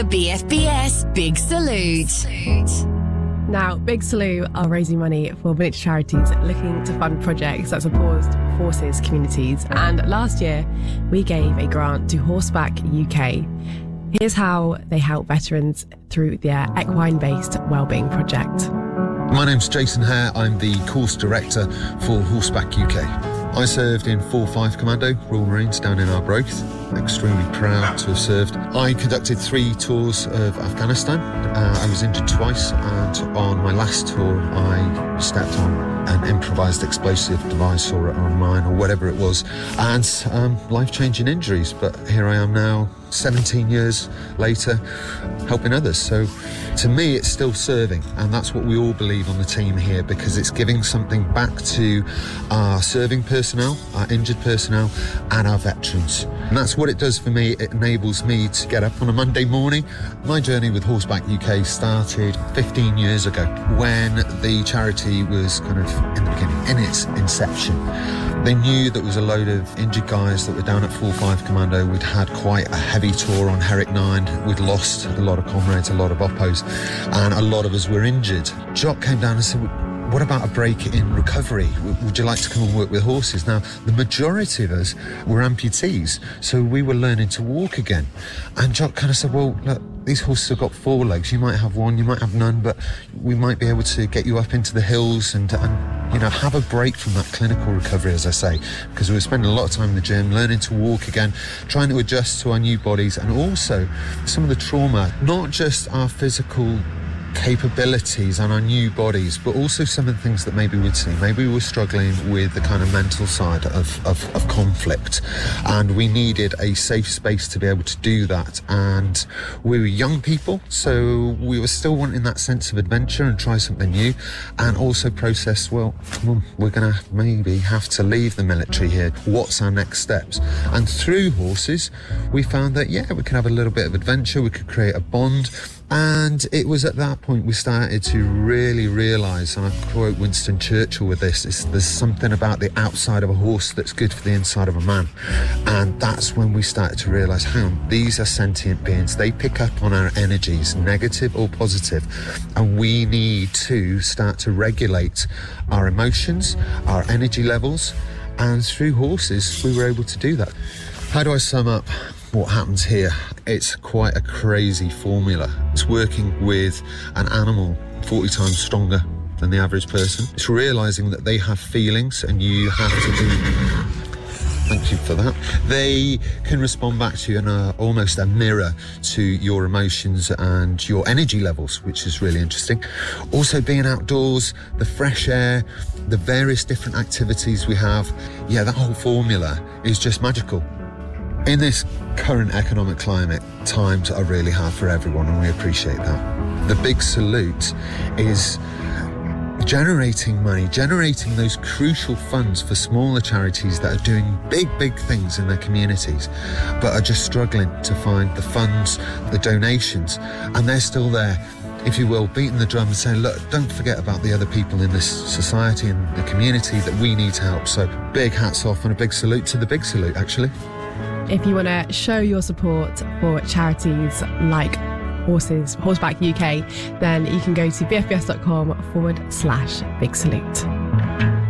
BFBS Big Salute. Now, Big Salute are raising money for miniature charities looking to fund projects that support horses communities. And last year, we gave a grant to Horseback UK. Here's how they help veterans through their equine-based wellbeing project. My name's Jason Hare. I'm the course director for Horseback UK. I served in 4-5 Commando, Royal Marines, down in Arbroath. Extremely proud to have served. I conducted 3 tours of Afghanistan. I was injured twice, and on my last tour I stepped on an improvised explosive device or a mine or whatever it was, and life-changing injuries. But here I am now, 17 years later, helping others. So to me, it's still serving, and that's what we all believe on the team here, because it's giving something back to our serving personnel, our injured personnel, and our veterans. And that's what it does for me. It enables me to get up on a Monday morning. My journey with Horseback UK started 15 years ago when the charity was kind of in the beginning, in its inception. They knew there was a load of injured guys that were down at 4-5 Commando. We'd had quite a heavy tour on Herrick 9. We'd lost a lot of comrades, a lot of oppos, and a lot of us were injured. Jock came down and said, what about a break in recovery? Would you like to come and work with horses? Now, the majority of us were amputees, so we were learning to walk again. And Jock kind of said, well, look, these horses have got 4 legs. You might have one, you might have none, but we might be able to get you up into the hills and you know, have a break from that clinical recovery, as I say, because we were spending a lot of time in the gym, learning to walk again, trying to adjust to our new bodies, and also some of the trauma, not just our physical capabilities and our new bodies, but also some of the things that maybe we'd see. Maybe we were struggling with the kind of mental side of conflict, and we needed a safe space to be able to do that. And we were young people, so we were still wanting that sense of adventure and try something new, and also process, well, come on, we're going to maybe have to leave the military here. What's our next steps? And through horses, we found that, yeah, we could have a little bit of adventure, we could create a bond. And it was at that point we started to really realise, and I quote Winston Churchill with this, there's something about the outside of a horse that's good for the inside of a man. And that's when we started to realise, hang on, these are sentient beings. They pick up on our energies, negative or positive, and we need to start to regulate our emotions, our energy levels, and through horses we were able to do that. How do I sum up what happens here? It's quite a crazy formula. It's working with an animal 40 times stronger than the average person. It's realising that they have feelings and you have to do... Thank you for that. They can respond back to you in almost a mirror to your emotions and your energy levels, which is really interesting. Also being outdoors, the fresh air, the various different activities we have. Yeah, that whole formula is just magical. In this current economic climate, times are really hard for everyone, and we appreciate that. The Big Salute is generating money, generating those crucial funds for smaller charities that are doing big things in their communities, but are just struggling to find the funds, the donations, and they're still there, if you will, beating the drum and saying, look, don't forget about the other people in this society and the community that we need to help. So big hats off and a big salute to the Big Salute, actually. If you want to show your support for charities like Horseback UK, then you can go to bfbs.com/Big Salute.